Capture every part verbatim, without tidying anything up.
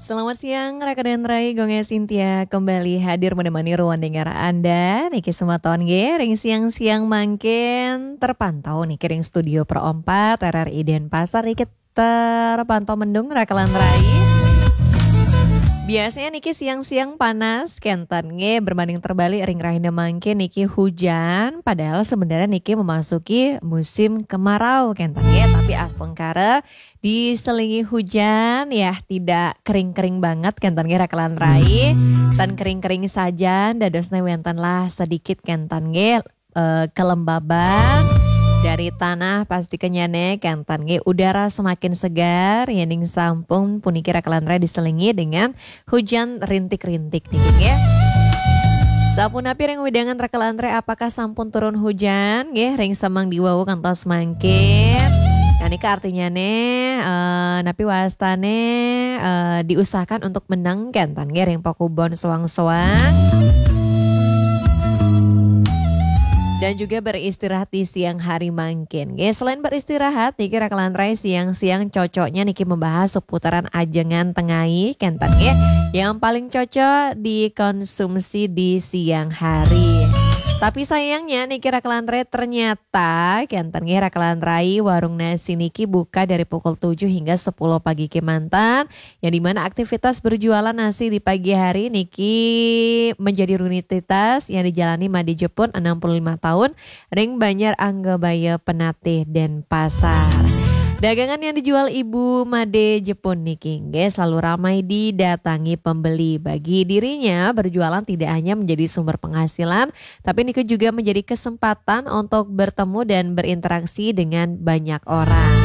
Selamat siang Raka dan Rai, Gonge Cynthia kembali hadir menemani ruang dengar Anda. Niki semua tahun ge, ring siang-siang mangkin terpantau nih ring studio Pro empat R R I Denpasar iki terpantau mendung Raka lan Rai. Biasanya niki siang-siang panas, kentan nge berbanding terbalik ring rahina mangke niki hujan. Padahal sebenarnya niki memasuki musim kemarau kentan nge, tapi astongkara diselingi hujan ya tidak kering-kering banget kentan nge rakalan rai. Tan kering-kering saja dadosna wentan lah sedikit kentan nge e, kelembaban. Dari tanah pasti kenyane kentan nge udara semakin segar yening sampung puniki rakalan rai diselingi dengan hujan rintik-rintik nih ya. Sapunapi ring widangan rakalan rai apakah sampun turun hujan nggih ring semang diwawu kantos mangkin. Kanika artinya ne uh, napi wastane uh, diusahakan untuk menang kentan nge ring pakubon soang-soang. Dan juga beristirahat di siang hari mangkin. Ya, selain beristirahat, Niki rakalan rai siang-siang cocoknya Niki membahas seputaran ajengan tengai kentan ya, yang paling cocok dikonsumsi di siang hari. Tapi sayangnya Niki rakalan rai ternyata kentan ya rakalan rai warung nasi Niki buka dari pukul tujuh hingga sepuluh pagi ke mantan, yang dimana aktivitas berjualan nasi di pagi hari Niki menjadi rutinitas yang dijalani Made Jepun enam puluh lima tahun ring Banjar Anggabaya Penatih Denpasar. Dagangan yang dijual Ibu Made Jepun niki nggih selalu ramai didatangi pembeli. Bagi dirinya berjualan tidak hanya menjadi sumber penghasilan, tapi niki juga menjadi kesempatan untuk bertemu dan berinteraksi dengan banyak orang.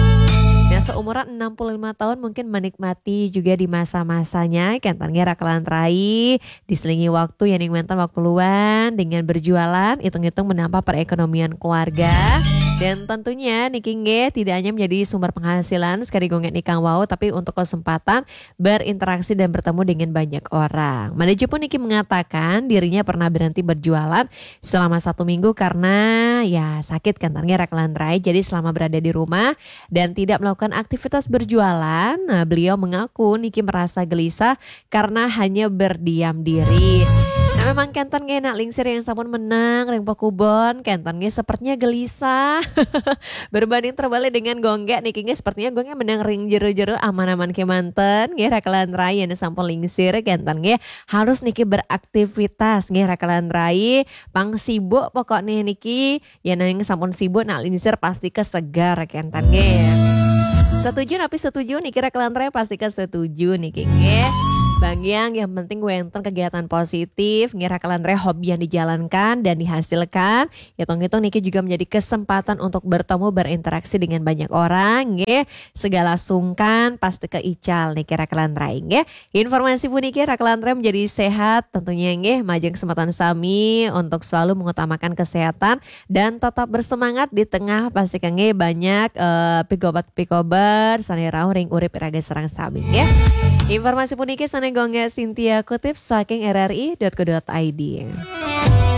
Nah, seumuran enam puluh lima tahun mungkin menikmati juga di masa-masanya kentan nge rakalan rai diselingi waktu yang ingin waktu luang dengan berjualan, hitung-hitung menambah perekonomian keluarga. Dan tentunya Niki nge tidak hanya menjadi sumber penghasilan sekali gonget nikang wow, tapi untuk kesempatan berinteraksi dan bertemu dengan banyak orang. Made Jepun Niki mengatakan dirinya pernah berhenti berjualan selama satu minggu karena ya sakit kentannya rakalan rai. Jadi selama berada di rumah dan tidak melakukan aktivitas berjualan, nah beliau mengaku Niki merasa gelisah karena hanya berdiam diri. Nah memang kentan nge nak lingsir yang sampun menang ring pakubon kentan nge sepertinya gelisah. Berbanding terbalik dengan gonggak niki nge sepertinya gonggak menang ring jero-jero aman-aman ke manten nge rakalan rai yang sampun lingsir kentan nge harus niki beraktivitas nge rakalan rai pang sibuk pokoknya niki ya nang sampun sibuk nak lingsir pasti kesegar kentan nge. Setuju tapi setuju niki rakalan rai pasti kesetuju niki nge. Bang Yang, yang penting wenten kegiatan positif, ngira kalian re hobi yang dijalankan dan dihasilkan. Hitung-hitung Niki juga menjadi kesempatan untuk bertemu berinteraksi dengan banyak orang, nge. Segala sungkan pasti keical nih kira kalian re, nge. Informasi pun Niki rakalan re menjadi sehat, tentunya nge. Majeng kesempatan sami untuk selalu mengutamakan kesehatan dan tetap bersemangat di tengah pasti nge banyak uh, pigobat-pigobat sanirau ring urip iraga serang sami, nge. Informasi pun Niki sana Gonga Cynthia kutip saking R R I dot co dot I D.